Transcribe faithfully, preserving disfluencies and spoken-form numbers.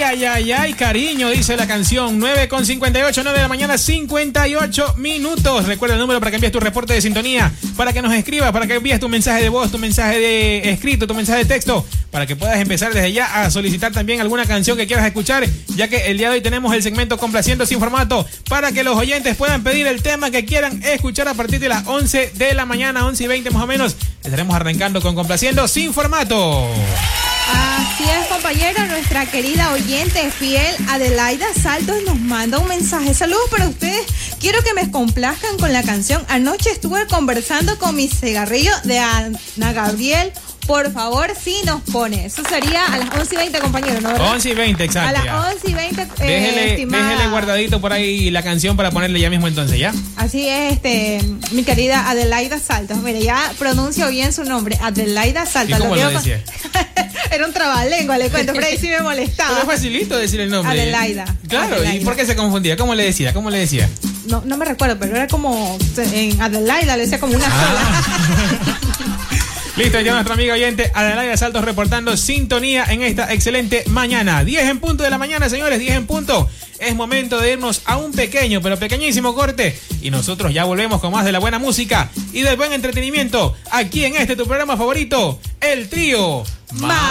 ay, ay, ay, cariño, dice la canción. nueve con cincuenta y ocho, nueve de la mañana, cincuenta y ocho minutos. Recuerda el número para que envíes tu reporte de sintonía, para que nos escribas, para que envíes tu mensaje de voz, tu mensaje de escrito, tu mensaje de texto, para que puedas empezar desde ya a solicitar también alguna canción que quieras escuchar, ya que el día de hoy tenemos el segmento Complaciendo Sin Formato, para que los oyentes puedan pedir el tema que quieran escuchar a partir de las once de la mañana, once y veinte más o menos. Estaremos arrancando con Complaciendo Sin Formato. Así es, compañero, nuestra querida oyente fiel Adelaida Saltos nos manda un mensaje. Saludos para ustedes, quiero que me complazcan con la canción Anoche estuve conversando con mi cigarrillo de Ana Gabriel. Por favor, sí nos pone. Eso sería a las once y veinte, compañero, ¿no? ¿verdad? once y veinte, exacto. A las ya. once y veinte, eh, déjele, estimada. déjele guardadito por ahí la canción para ponerle ya mismo entonces, ¿ya? Así es, este, mi querida Adelaida Saltos. Mire, ya pronuncio bien su nombre, Adelaida Saltos. ¿Y cómo lo, lo decía? Era un trabalengua, le cuento, pero ahí sí me molestaba. Pero es facilito decir el nombre. Adelaida. Claro, Adelaida. ¿Y por qué se confundía? ¿Cómo le decía? ¿Cómo le decía? No, no me recuerdo, pero era como en Adelaida, le decía como una Ah. sola. Listo, ya nuestra amiga oyente Adelaida Saltos reportando sintonía en esta excelente mañana. diez en punto de la mañana, señores, diez en punto. Es momento de irnos a un pequeño, pero pequeñísimo corte. Y nosotros ya volvemos con más de la buena música y del buen entretenimiento aquí en este tu programa favorito, El Trío Más